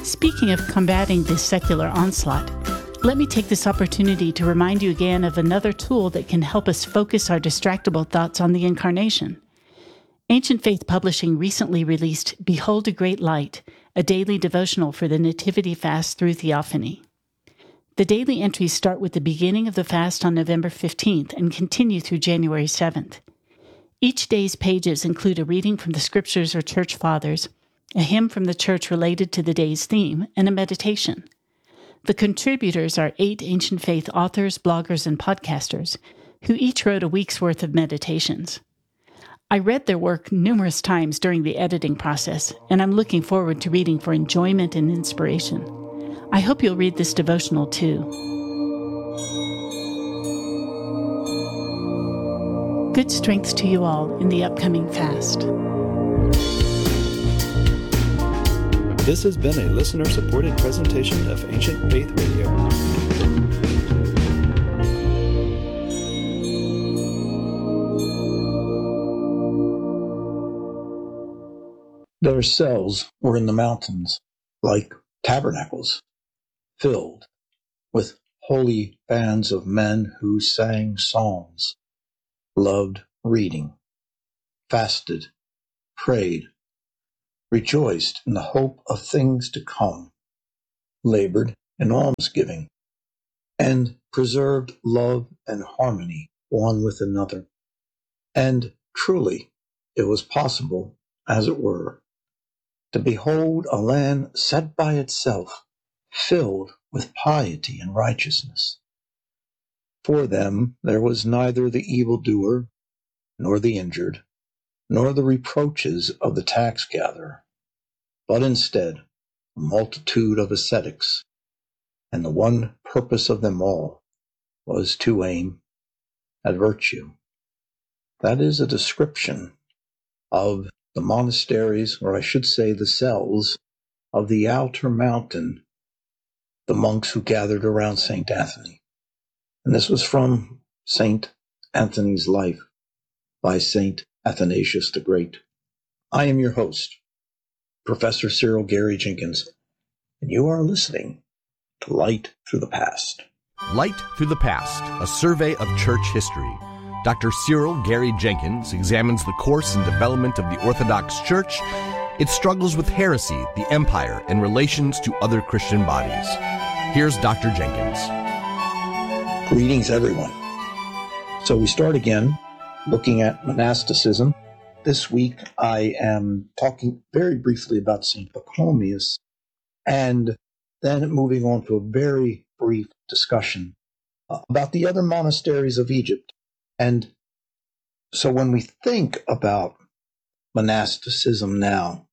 Speaking of combating this secular onslaught, let me take this opportunity to remind you again of another tool that can help us focus our distractible thoughts on the Incarnation. Ancient Faith Publishing recently released Behold a Great Light, a daily devotional for the Nativity Fast through Theophany. The daily entries start with the beginning of the fast on November 15th and continue through January 7th. Each day's pages include a reading from the Scriptures or Church Fathers, a hymn from the Church related to the day's theme, and a meditation. The contributors are 8 Ancient Faith authors, bloggers, and podcasters, who each wrote a week's worth of meditations. I read their work numerous times during the editing process, and I'm looking forward to reading for enjoyment and inspiration. I hope you'll read this devotional too. Good strength to you all in the upcoming fast. This has been a listener-supported presentation of Ancient Faith Radio. Their cells were in the mountains, like tabernacles, filled with holy bands of men who sang psalms, loved reading, fasted, prayed, rejoiced in the hope of things to come, labored in almsgiving, and preserved love and harmony one with another. And truly, it was possible, as it were, to behold a land set by itself, filled with piety and righteousness. For them there was neither the evildoer, nor the injured, nor the reproaches of the tax gatherer, but instead a multitude of ascetics, and the one purpose of them all was to aim at virtue. That is a description of the monasteries, or I should say the cells, of the outer mountain, the monks who gathered around St. Anthony. And this was from St. Anthony's Life by St. Athanasius the Great. I am your host, Professor Cyril Gary Jenkins, and you are listening to Light Through the Past. Light Through the Past, a survey of church history. Dr. Cyril Gary Jenkins examines the course and development of the Orthodox Church, its struggles with heresy, the empire, and relations to other Christian bodies. Here's Dr. Jenkins. Greetings, everyone. So we start again looking at monasticism. This week I am talking very briefly about St. Pachomius, and then moving on to a very brief discussion about the other monasteries of Egypt. And so when we think about monasticism now,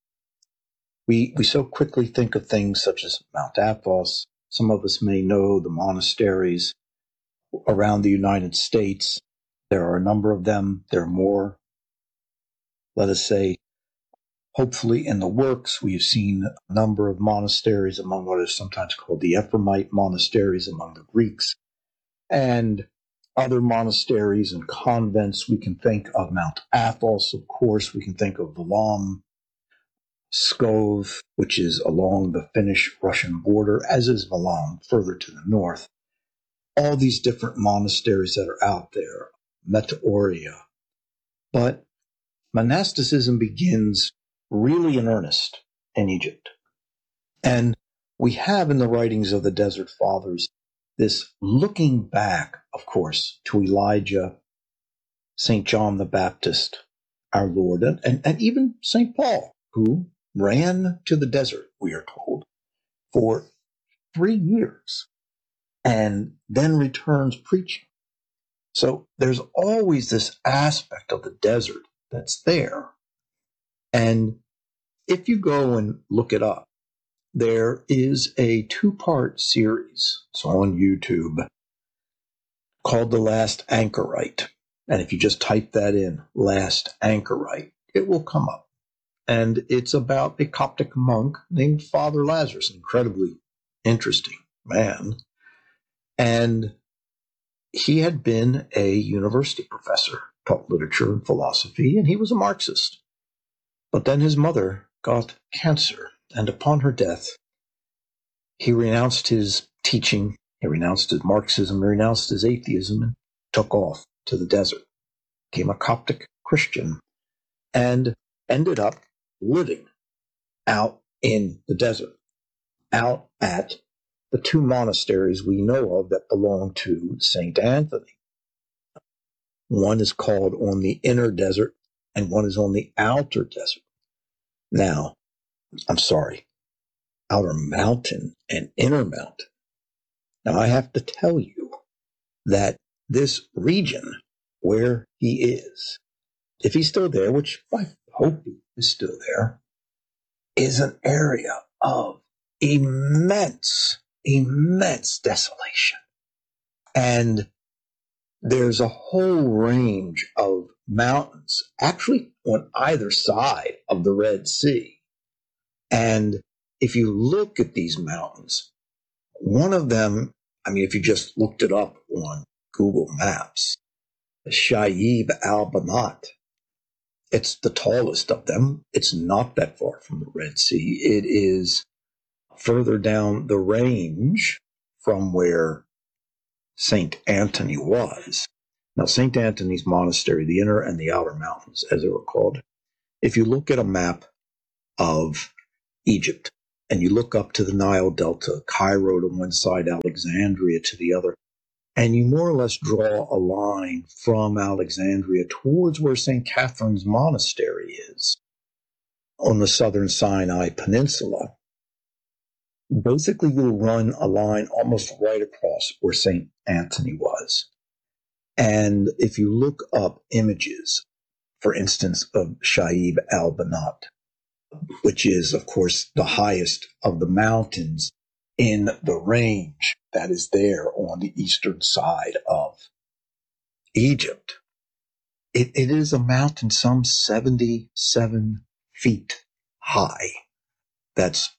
we so quickly think of things such as Mount Athos. Some of us may know the monasteries around the United States. There are a number of them. There are more, let us say, hopefully in the works. We've seen a number of monasteries among what is sometimes called the Ephraimite monasteries among the Greeks, and other monasteries and convents. We can think of Mount Athos, of course. We can think of Valom, Pskov, which is along the Finnish-Russian border, as is Valom, further to the north. All these different monasteries that are out there, Meteoria. But monasticism begins really in earnest in Egypt. And we have in the writings of the Desert Fathers this looking back, of course, to Elijah, St. John the Baptist, our Lord, and even St. Paul, who ran to the desert, we are told, for 3 years and then returns preaching. So there's always this aspect of the desert that's there. And if you go and look it up, there is a 2-part series. It's on YouTube called The Last Anchorite. And if you just type that in, Last Anchorite, it will come up. And it's about a Coptic monk named Father Lazarus, an incredibly interesting man. And he had been a university professor, taught literature and philosophy, and he was a Marxist. But then his mother got cancer, and upon her death, he renounced his teaching, he renounced his Marxism, he renounced his atheism, and took off to the desert, became a Coptic Christian, and ended up living out in the desert, out at the two monasteries we know of that belong to St. Anthony. One is called on the inner desert, and one is on the outer desert. Now, I'm sorry, outer mountain and inner mountain. Now, I have to tell you that this region where he is, if he's still there, which I hope he is still there, is an area of immense desolation. And there's a whole range of mountains, actually on either side of the Red Sea. And if you look at these mountains, one of them, if you just looked it up on Google Maps, Shaib al-Banat, it's the tallest of them. It's not that far from the Red Sea. It is further down the range from where St. Anthony was. Now, St. Anthony's Monastery, the inner and the outer mountains, as they were called, if you look at a map of Egypt and you look up to the Nile Delta, Cairo to one side, Alexandria to the other, and you more or less draw a line from Alexandria towards where St. Catherine's Monastery is on the southern Sinai Peninsula, basically you'll run a line almost right across where St. Anthony was. And if you look up images, for instance, of Shaib al-Banat, which is, of course, the highest of the mountains in the range that is there on the eastern side of Egypt, it is a mountain some 77 feet high. That's,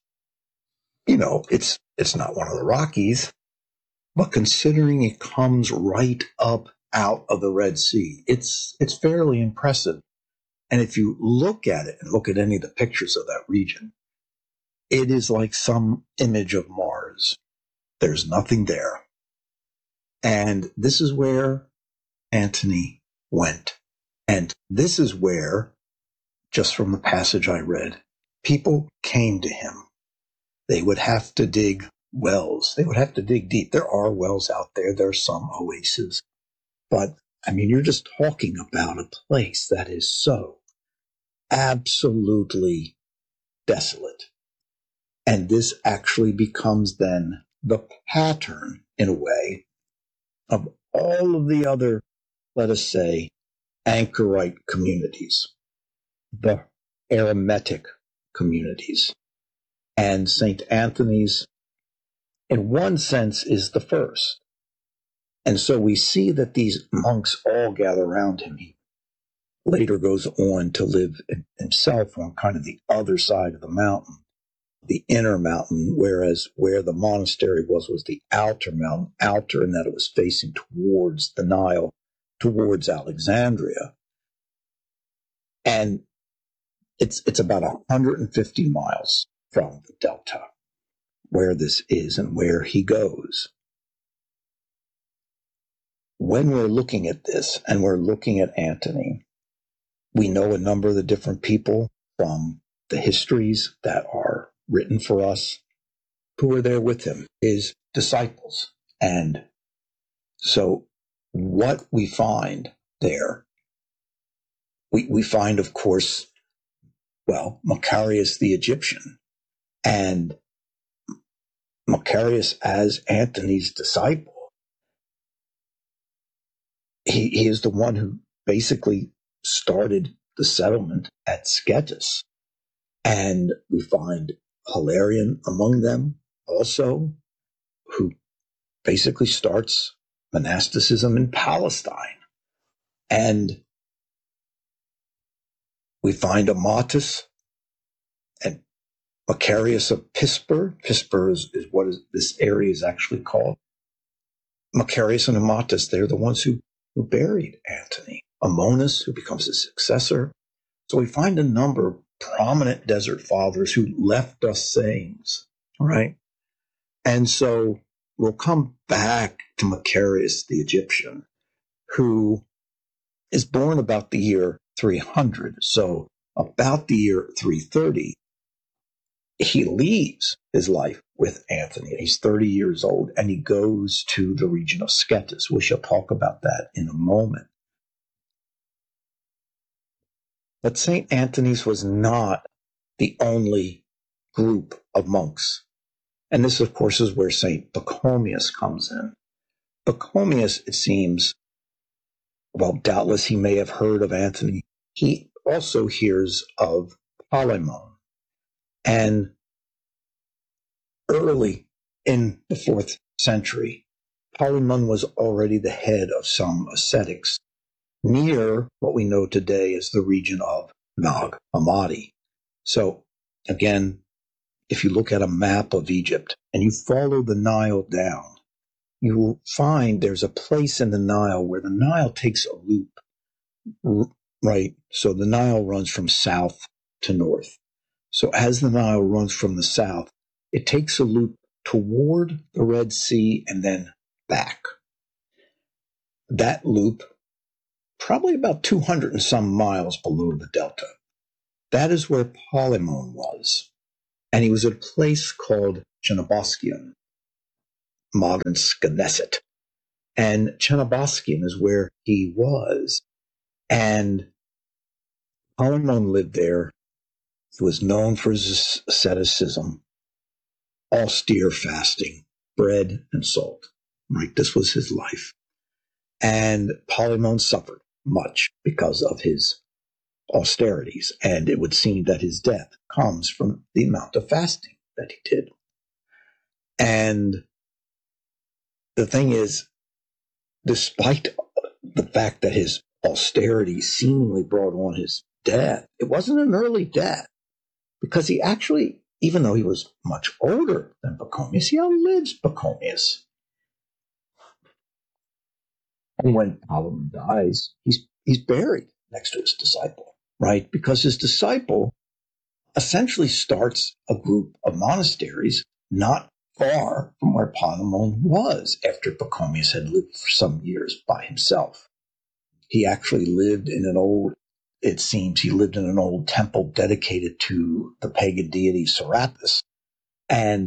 it's not one of the Rockies, but considering it comes right up out of the Red Sea, it's fairly impressive. And if you look at it and look at any of the pictures of that region, it is like some image of Mars. There's nothing there. And this is where Antony went. And this is where, just from the passage I read, people came to him. They would have to dig wells. They would have to dig deep. There are wells out there. There are some oases. But, you're just talking about a place that is so absolutely desolate. And this actually becomes then the pattern, in a way, of all of the other, let us say, anchorite communities, the Eremitic communities. And St. Anthony's, in one sense, is the first. And so we see that these monks all gather around him. He later goes on to live himself on kind of the other side of the mountain, the inner mountain, whereas where the monastery was the outer mountain, outer in that it was facing towards the Nile, towards Alexandria. And it's about 150 miles from the delta where this is and where he goes. When we're looking at this and we're looking at Antony, we know a number of the different people from the histories that are written for us who were there with him, his disciples. And so what we find there, we find, of course, Macarius the Egyptian, and Macarius as Antony's disciple. He is the one who basically started the settlement at Scetis. And we find Hilarion among them also, who basically starts monasticism in Palestine. And we find Amatus and Macarius of Pispor. Pispor is what this area is actually called. Macarius and Amatus, they're the ones who buried Antony. Ammonus, who becomes his successor. So we find a number of prominent desert fathers who left us sayings, all right? And so we'll come back to Macarius the Egyptian, who is born about the year 300. So about the year 330, he leaves his life with Antony. He's 30 years old, and he goes to the region of Scetis. We shall talk about that in a moment. But St. Antony's was not the only group of monks. And this, of course, is where St. Pachomius comes in. Pachomius, it seems, well, doubtless he may have heard of Antony. He also hears of Polemon. And early in the 4th century, Polemon was already the head of some ascetics near what we know today as the region of Nag Hammadi. So, again, if you look at a map of Egypt and you follow the Nile down, you will find there's a place in the Nile where the Nile takes a loop, right? So the Nile runs from south to north. So as the Nile runs from the south, it takes a loop toward the Red Sea and then back. That loop, probably about 200 and some miles below the delta. That is where Polemon was. And he was at a place called Chenoboskion, modern Skeneset. And Chenoboskion is where he was. And Polemon lived there. He was known for his asceticism, austere fasting, bread and salt. Right? This was his life. And Polemon suffered much because of his austerities, and it would seem that his death comes from the amount of fasting that he did. And the thing is, despite the fact that his austerity seemingly brought on his death, it wasn't an early death, because he actually, even though he was much older than Pachomius, he outlives Pachomius. And when Polemon dies, he's buried next to his disciple, right? Because his disciple essentially starts a group of monasteries not far from where Polemon was after Pachomius had lived for some years by himself. He actually lived in it seems he lived in an old temple dedicated to the pagan deity Serapis. And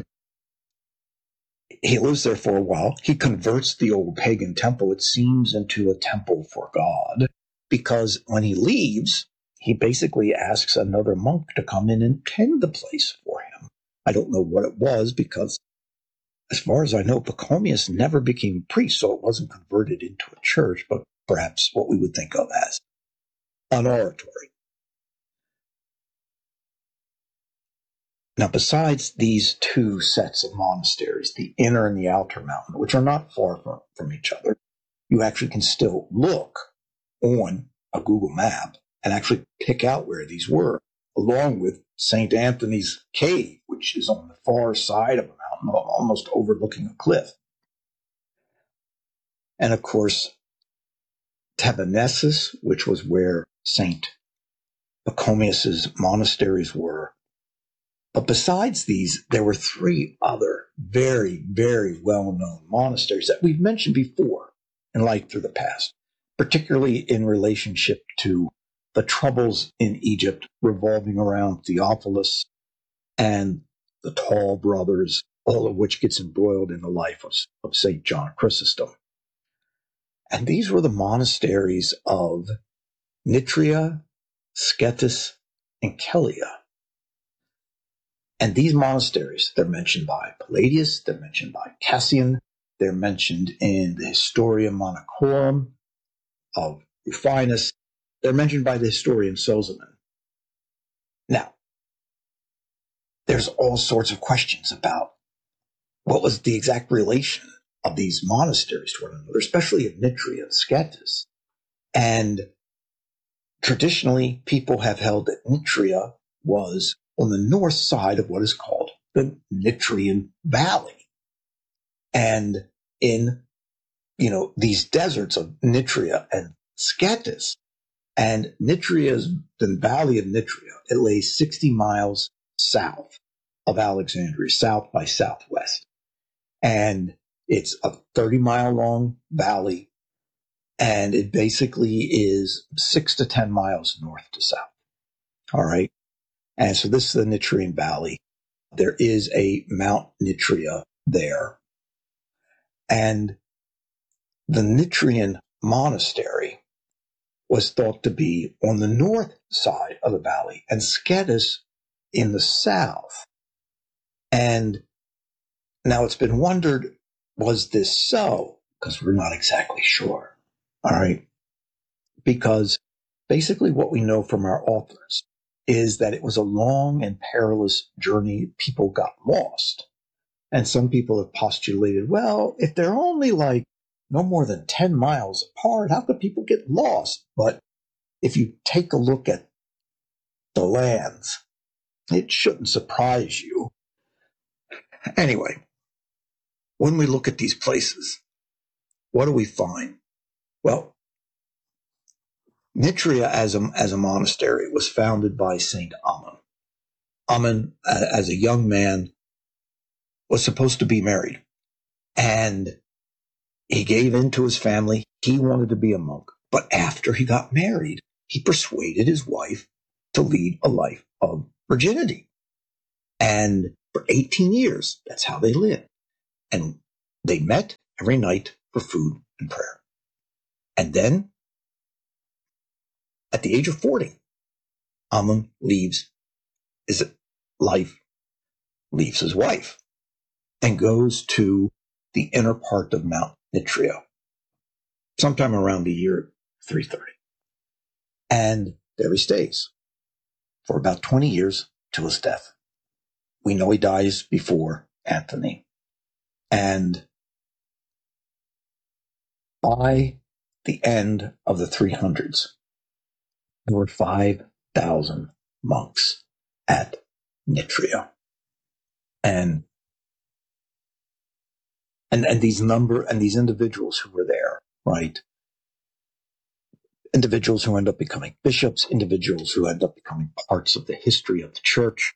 he lives there for a while. He converts the old pagan temple, it seems, into a temple for God, because when he leaves, he basically asks another monk to come in and tend the place for him. I don't know what it was, because as far as I know, Pachomius never became a priest, so it wasn't converted into a church, but perhaps what we would think of as an oratory. Now, besides these two sets of monasteries, the inner and the outer mountain, which are not far from each other, you actually can still look on a Google map and actually pick out where these were, along with St. Anthony's Cave, which is on the far side of a mountain, almost overlooking a cliff. And of course, Tabernessus, which was where St. Pachomius's monasteries were. But besides these, there were three other very, very well-known monasteries that we've mentioned before in Light Through the Past, particularly in relationship to the troubles in Egypt revolving around Theophilus and the Tall brothers, all of which gets embroiled in the life of St. John Chrysostom. And these were the monasteries of Nitria, Scetis, and Kellia. And these monasteries, they're mentioned by Palladius, they're mentioned by Cassian, they're mentioned in the Historia Monachorum of Rufinus, they're mentioned by the historian Sozomen. Now, there's all sorts of questions about what was the exact relation of these monasteries to one another, especially of Nitria and Scetis. And traditionally, people have held that Nitria was on the north side of what is called the Nitrian Valley. And in, these deserts of Nitria and Scetis, and Nitria's, the Valley of Nitria, it lays 60 miles south of Alexandria, south by southwest. And it's a 30-mile long valley, and it basically is 6 to 10 miles north to south. All right. And so this is the Nitrian Valley. There is a Mount Nitria there. And the Nitrian Monastery was thought to be on the north side of the valley, and Scetis in the south. And now it's been wondered, was this so? Because we're not exactly sure. All right. Because basically what we know from our authors is that it was a long and perilous journey. People got lost. And some people have postulated, well, if they're only like no more than 10 miles apart, how could people get lost? But if you take a look at the lands, it shouldn't surprise you. Anyway, when we look at these places, what do we find? Well, Nitria as a monastery was founded by Saint Ammon. Ammon, as a young man, was supposed to be married, and he gave in to his family. He wanted to be a monk, but after he got married, he persuaded his wife to lead a life of virginity. And for 18 years, that's how they lived. And they met every night for food and prayer. And then, at the age of 40, Ammon leaves his life, leaves his wife, and goes to the inner part of Mount Nitria, sometime around the year 330. And there he stays for about 20 years till his death. We know he dies before Anthony. And by the end of the 300s, there were 5,000 monks at Nitria. And these individuals who were there, right? Individuals who end up becoming bishops, individuals who end up becoming parts of the history of the church.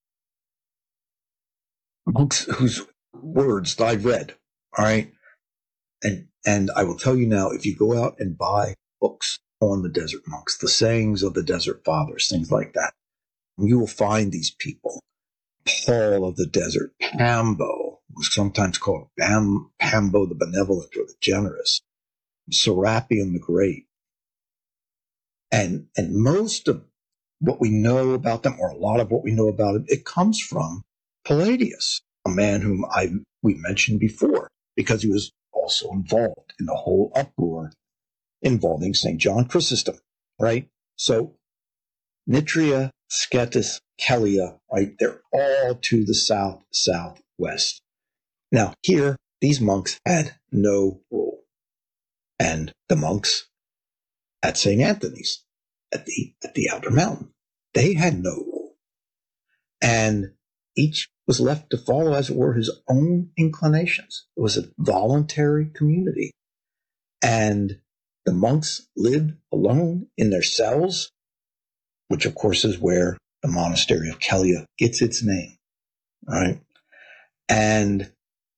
Monks whose words I've read, all right? And I will tell you now, if you go out and buy books on the desert monks, the sayings of the desert fathers, things like that, you will find these people. Paul of the desert, Pambo, was sometimes called Pambo the benevolent or the generous, Serapion the great. And most of what we know about them, or a lot of what we know about them, it comes from Palladius, a man whom we mentioned before, because he was also involved in the whole uproar involving St. John Chrysostom, right? So Nitria, Scetis, Kellia, right? They're all to the southwest. Now here, these monks had no rule. And the monks at St. Anthony's, at the outer mountain, they had no rule. And each was left to follow, as it were, his own inclinations. It was a voluntary community. And the monks lived alone in their cells, which of course is where the monastery of Kellia gets its name, right? And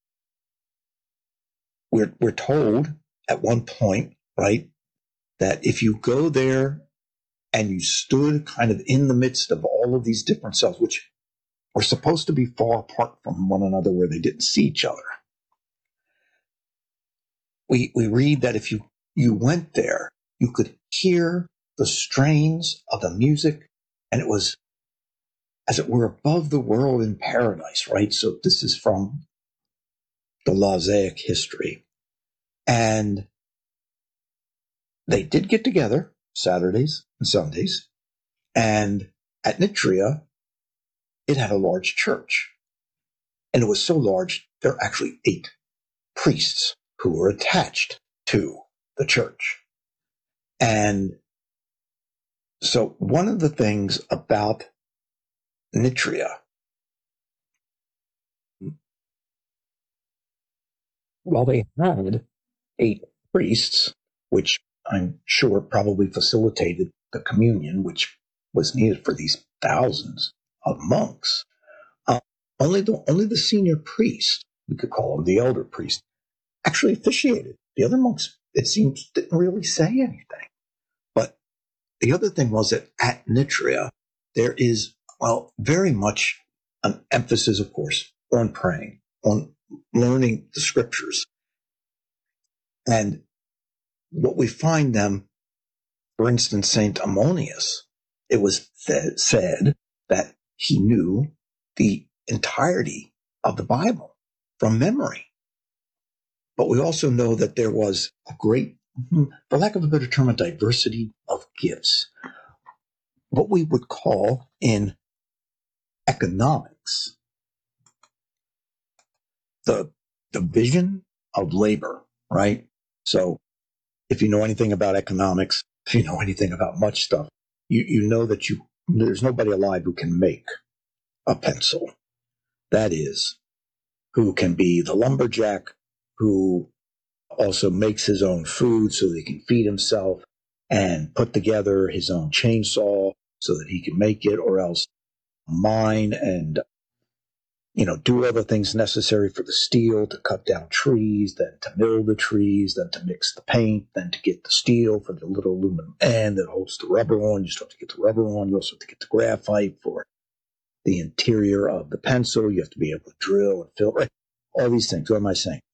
we're told at one point, right, that if you go there and you stood kind of in the midst of all of these different cells, which were supposed to be far apart from one another where they didn't see each other, we read that if you went there, you could hear the strains of the music, and it was, as it were, above the world in paradise, right? So this is from the Lausaic history. And they did get together Saturdays and Sundays. And at Nitria, it had a large church. And it was so large, there are actually 8 priests who were attached to the church. And so one of the things about Nitria, while they had 8 priests, which I'm sure probably facilitated the communion, which was needed for these thousands of monks, only the senior priest we could call him the elder priest, actually officiated. The other monks, it seems, didn't really say anything. But the other thing was that at Nitria, there is, well, very much an emphasis, of course, on praying, on learning the scriptures. And what we find them, for instance, St. Ammonius, it was said that he knew the entirety of the Bible from memory. But we also know that there was a great, for lack of a better term, a diversity of gifts. What we would call in economics the division of labor, right? So if you know anything about economics, if you know anything about much stuff, you know that there's nobody alive who can make a pencil. That is, who can be the lumberjack, who also makes his own food so that he can feed himself and put together his own chainsaw so that he can make it, or else mine and, do all the things necessary for the steel to cut down trees, then to mill the trees, then to mix the paint, then to get the steel for the little aluminum end that holds the rubber on. You still have to get the rubber on. You also have to get the graphite for the interior of the pencil. You have to be able to drill and fill, right? All these things. What am I saying?